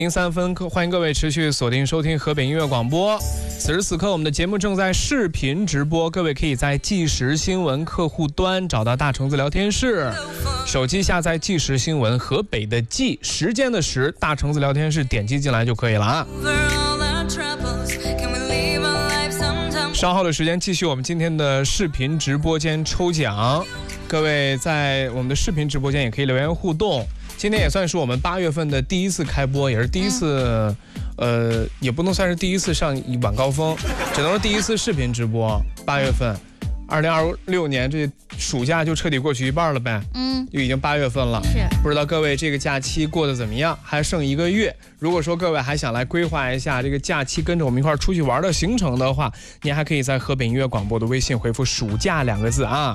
03分，欢迎各位持续锁定收听河北音乐广播。此时此刻，我们的节目正在视频直播，各位可以在即时新闻客户端找到大橙子聊天室，手机下载即时新闻，河北的即，时间的时，大橙子聊天室，点击进来就可以了啊。稍后的时间继续我们今天的视频直播间抽奖，各位在我们的视频直播间也可以留言互动。今天也算是我们8月份的第一次开播，也是第一次，也不能算是第一次上晚高峰，只能说第一次视频直播。8月份，2026年这暑假就彻底过去一半了呗，就已经8月份了。 是， 不知道各位这个假期过得怎么样？还剩1个月。如果说各位还想来规划一下这个假期，跟着我们一块出去玩的行程的话，您还可以在河北音乐广播的微信回复"暑假"2个字啊。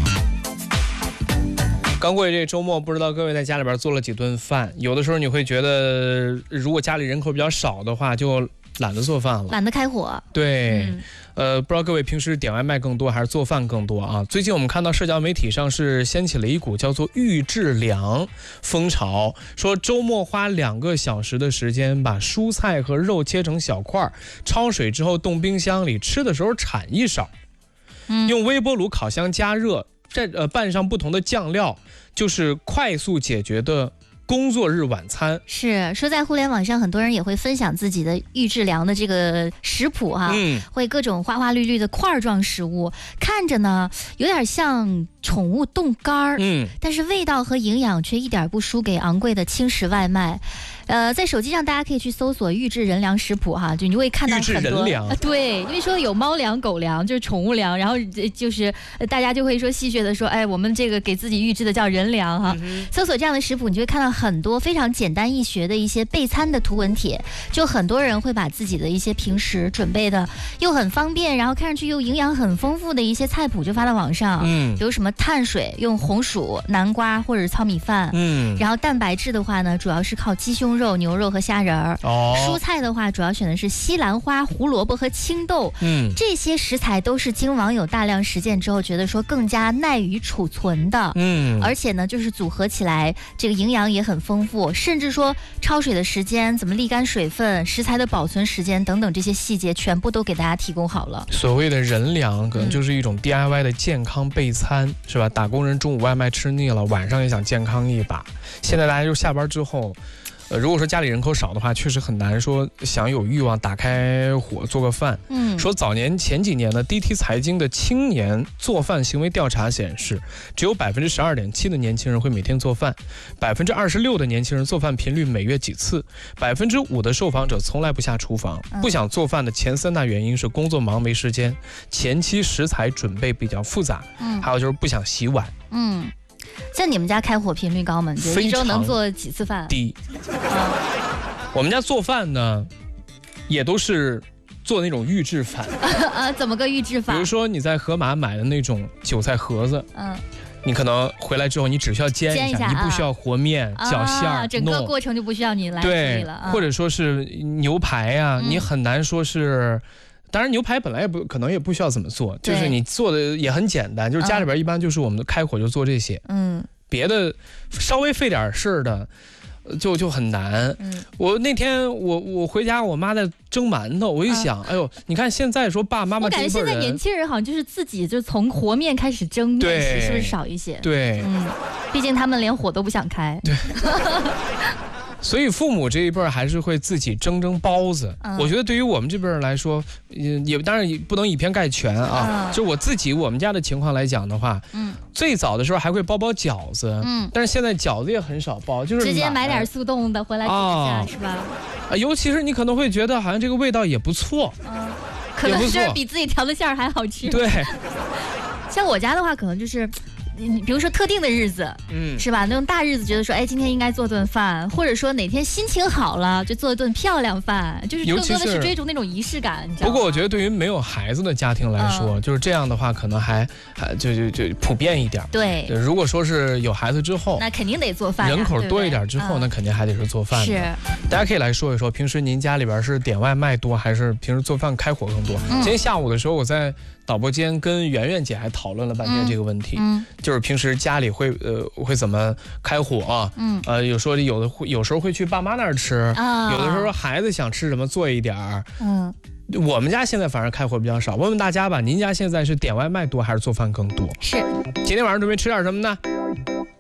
刚过去这周末，不知道各位在家里边做了几顿饭？有的时候你会觉得，如果家里人口比较少的话，就懒得做饭了， 懒得开火。 对，不知道各位平时点外卖更多还是做饭更多啊？最近我们看到社交媒体上是掀起了一股叫做预制粮风潮，说周末花2个小时的时间把蔬菜和肉切成小块，焯水之后冻冰箱里，吃的时候铲一勺，用微波炉、烤箱加热，拌上不同的酱料，就是快速解决的工作日晚餐。是说在互联网上很多人也会分享自己的预制粮的这个食谱哈，会各种花花绿绿的块状食物，看着呢有点像宠物冻干，但是味道和营养却一点不输给昂贵的轻食外卖。在手机上大家可以去搜索预制人粮食谱哈，就你会看到很多对，因为说有猫粮、狗粮，就是宠物粮，然后就是大家就会说戏谑的说，哎，我们这个给自己预制的叫人粮哈。搜索这样的食谱，你就会看到很多非常简单易学的一些备餐的图文帖，就很多人会把自己的一些平时准备的又很方便，然后看上去又营养很丰富的一些菜谱就发到网上，比如什么碳水用红薯、南瓜或者是糙米饭，然后蛋白质的话呢，主要是靠鸡胸肉、牛肉和虾仁儿，蔬菜的话主要选的是西兰花、胡萝卜和青豆，这些食材都是经网友大量实践之后觉得说更加耐于储存的，而且呢就是组合起来这个营养也很丰富，甚至说焯水的时间、怎么沥干水分、食材的保存时间等等这些细节全部都给大家提供好了。所谓的人粮可能就是一种 DIY 的健康备餐，是吧？打工人中午外卖吃腻了，晚上也想健康一把。现在大家就下班之后，如果说家里人口少的话，确实很难说想有欲望打开火做个饭。说早年前几年呢，DT 财经的青年做饭行为调查显示，只有12.7%的年轻人会每天做饭，26%的年轻人做饭频率每月几次，5%的受访者从来不下厨房。不想做饭的前3大原因是工作忙没时间，前期食材准备比较复杂，还有就是不想洗碗。像你们家开火频率高吗？你觉得一周能做几次饭？低。我们家做饭呢，也都是做那种预制饭。怎么个预制法？比如说你在盒马买的那种韭菜盒子，你可能回来之后你只需要煎一下，你不需要和面、搅馅，整个过程就不需要你来处理了。或者说是牛排呀，你很难说是。当然牛排本来也不可能也不需要怎么做，就是你做的也很简单，就是家里边一般就是我们开火就做这些，别的稍微费点事儿的就很难。我那天我回家，我妈在蒸馒头，我一想，哎呦，你看现在说爸妈妈这一辈人，我感觉现在年轻人好像就是自己就从和面开始蒸面食，是不是少一些？对，毕竟他们连火都不想开。对。所以父母这一辈还是会自己蒸包子。我觉得对于我们这辈人来说，也当然也不能以偏概全啊。就我们家的情况来讲的话，最早的时候还会包饺子，但是现在饺子也很少包，就是直接买点速冻的回来煮一下，是吧？尤其是你可能会觉得好像这个味道也不错，可能是比自己调的馅儿还好吃。对，像我家的话，可能就是。比如说特定的日子，是吧？那种大日子，觉得说，哎，今天应该做顿饭，或者说哪天心情好了，就做一顿漂亮饭，就是更多的是追逐那种仪式感，你知道吗？不过我觉得对于没有孩子的家庭来说，就是这样的话，可能还就普遍一点。对，如果说是有孩子之后，那肯定得做饭，人口多一点之后，那肯定还得是做饭的。是，大家可以来说一说，平时您家里边是点外卖多，还是平时做饭开火更多？今天下午的时候，我在导播间跟圆圆姐还讨论了半天这个问题，就是平时家里会怎么开火啊？有时候会去爸妈那儿吃，有的时候孩子想吃什么做一点儿，我们家现在反而开火比较少。问问大家吧，您家现在是点外卖多还是做饭更多？ 是。 今天晚上准备吃点什么呢？